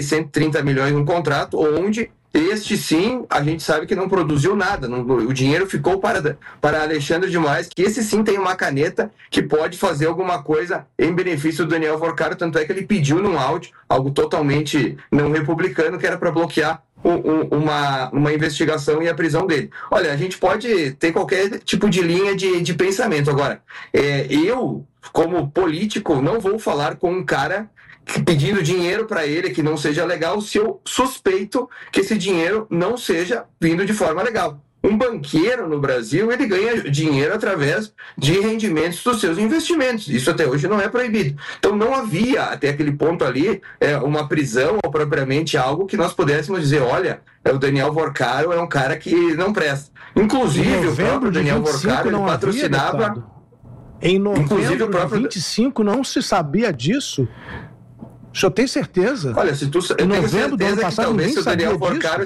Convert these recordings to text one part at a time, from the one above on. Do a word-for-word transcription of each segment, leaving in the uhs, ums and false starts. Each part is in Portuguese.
ali cento e trinta milhões num contrato, onde este sim, a gente sabe que não produziu nada, não, o dinheiro ficou para, para Alexandre de Moraes, que esse sim tem uma caneta que pode fazer alguma coisa em benefício do Daniel Vorcaro, tanto é que ele pediu num áudio, algo totalmente não republicano, que era para bloquear um, um, uma, uma investigação e a prisão dele. Olha, a gente pode ter qualquer tipo de linha de, de pensamento. Agora, é, eu, como político, não vou falar com um cara pedindo dinheiro para ele que não seja legal, se eu suspeito que esse dinheiro não seja vindo de forma legal. Um banqueiro no Brasil, ele ganha dinheiro através de rendimentos dos seus investimentos. Isso até hoje não é proibido. Então não havia, até aquele ponto ali, é, uma prisão ou propriamente algo que nós pudéssemos dizer, olha, o Daniel Vorcaro é um cara que não presta. Inclusive, o próprio Daniel Vorcaro, ele patrocinava... Havia, em novembro de próprio... vinte e cinco não se sabia disso? O senhor tem certeza? Olha, se tu... Eu tenho certeza que talvez se o Daniel Vorcaro...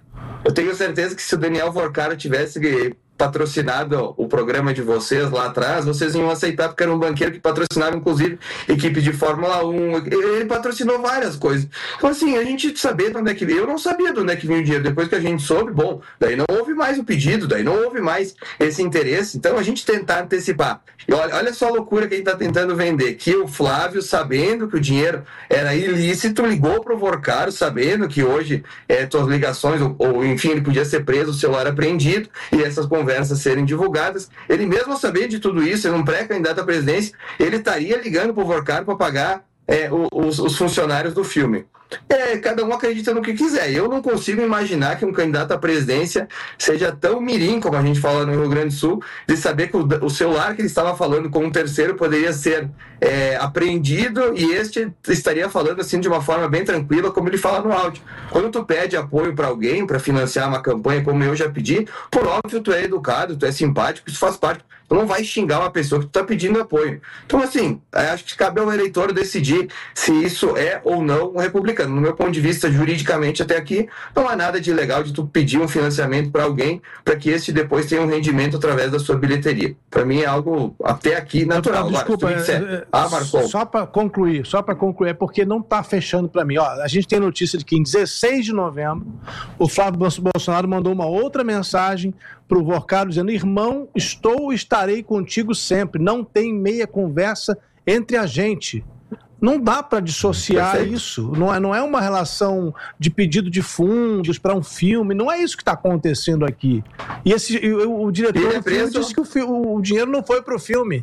Eu tenho certeza que se o Daniel Vorcaro tivesse patrocinado o programa de vocês lá atrás, vocês iam aceitar, porque era um banqueiro que patrocinava, inclusive, equipe de Fórmula um. Ele patrocinou várias coisas. Então, assim, a gente sabia de onde é que vinha. Eu não sabia de onde é que vinha o dinheiro. Depois que a gente soube, bom, daí não houve mais o pedido, daí não houve mais esse interesse. Então, a gente tentar antecipar. E olha, olha só a loucura que a gente está tentando vender. Que o Flávio, sabendo que o dinheiro era ilícito, ligou para o Vorcaro, sabendo que hoje é, suas ligações, ou, ou enfim, ele podia ser preso, o celular apreendido, e essas conversas conversas serem divulgadas. Ele mesmo sabendo de tudo isso, ele um pré-candidato à presidência, ele estaria ligando para o Vorcaro para pagar é, os, os funcionários do filme. É, cada um acredita no que quiser. Eu não consigo imaginar que um candidato à presidência seja tão mirim, como a gente fala no Rio Grande do Sul, de saber que o, o celular que ele estava falando com um terceiro poderia ser é, apreendido e este estaria falando assim de uma forma bem tranquila, como ele fala no áudio. Quando tu pede apoio para alguém, para financiar uma campanha, como eu já pedi, por óbvio tu é educado, tu é simpático, isso faz parte. Tu não vai xingar uma pessoa que tu está pedindo apoio. Então, assim, acho que cabe ao eleitor decidir se isso é ou não um republicano. No meu ponto de vista, juridicamente até aqui, não há nada de ilegal de tu pedir um financiamento para alguém para que este depois tenha um rendimento através da sua bilheteria. Para mim é algo até aqui natural. Desculpa, Agora, disser, é, ah, Marcon. Só para concluir, só para concluir, é porque não está fechando para mim. Ó, a gente tem notícia de que em dezesseis de novembro o Flávio Bolsonaro mandou uma outra mensagem para o Vorcaro dizendo: irmão, estou e estarei contigo sempre, não tem meia conversa entre a gente. Não dá para dissociar Perfeito. Isso, não é, não é uma relação de pedido de fundos para um filme, não é isso que está acontecendo aqui. E esse, o, o diretor do filme disse que o, fi, o dinheiro não foi para o filme.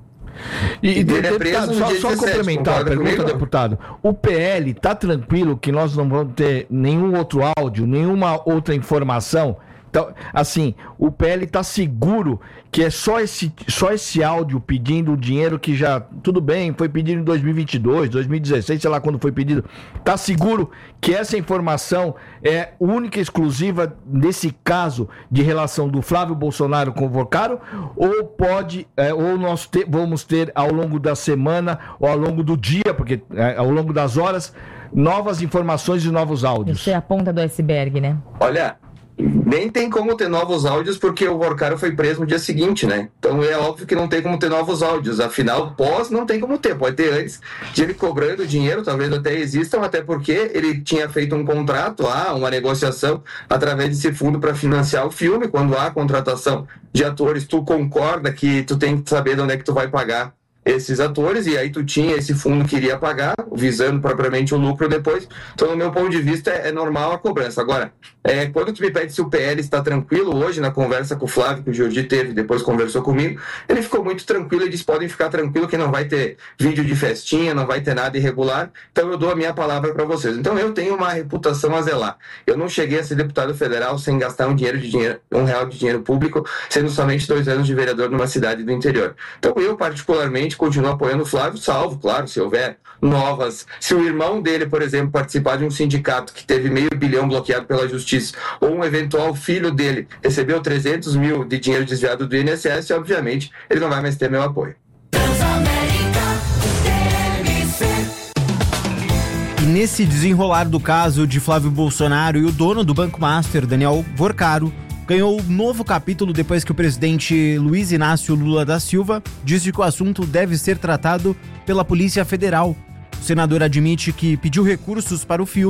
E, e deputado, só, só complementar a pergunta, comigo? Deputado, o P L está tranquilo que nós não vamos ter nenhum outro áudio, nenhuma outra informação? Então, assim, o P L está seguro que é só esse, só esse áudio pedindo o dinheiro que já, tudo bem, foi pedido em dois mil e vinte e dois, dois mil e dezesseis, sei lá quando foi pedido. Está seguro que essa informação é única e exclusiva nesse caso de relação do Flávio Bolsonaro com o Vorcaro? Ou pode, é, ou nós te, vamos ter ao longo da semana ou ao longo do dia, porque é, ao longo das horas, novas informações e novos áudios? Isso é a ponta do iceberg, né? Olha... Nem tem como ter novos áudios porque o Vorcaro foi preso no dia seguinte, né? Então é óbvio que não tem como ter novos áudios. Afinal, pós não tem como ter. Pode ter antes de ele cobrando dinheiro, talvez até existam, até porque ele tinha feito um contrato, há uma negociação através desse fundo para financiar o filme. Quando há contratação de atores, tu concorda que tu tem que saber de onde é que tu vai pagar esses atores, e aí tu tinha esse fundo que iria pagar, visando propriamente o lucro depois. Então, no meu ponto de vista, é, é normal a cobrança. Agora, é, quando tu me pede se o P L está tranquilo, hoje, na conversa com o Flávio, que o Jordi teve, depois conversou comigo, ele ficou muito tranquilo e disse: podem ficar tranquilo que não vai ter vídeo de festinha, não vai ter nada irregular, então eu dou a minha palavra para vocês. Então, eu tenho uma reputação a zelar. Eu não cheguei a ser deputado federal sem gastar um, dinheiro de dinheiro, um real de dinheiro público, sendo somente dois anos de vereador numa cidade do interior. Então, eu, particularmente, continuo apoiando o Flávio, salvo, claro, se houver novas... Se o irmão dele, por exemplo, participar de um sindicato que teve meio bilhão bloqueado pela justiça, ou um eventual filho dele recebeu trezentos mil de dinheiro desviado do I N S S, obviamente, ele não vai mais ter meu apoio. E nesse desenrolar do caso de Flávio Bolsonaro e o dono do Banco Master, Daniel Vorcaro, ganhou um novo capítulo depois que o presidente Luiz Inácio Lula da Silva disse que o assunto deve ser tratado pela Polícia Federal. O senador admite que pediu recursos para o filme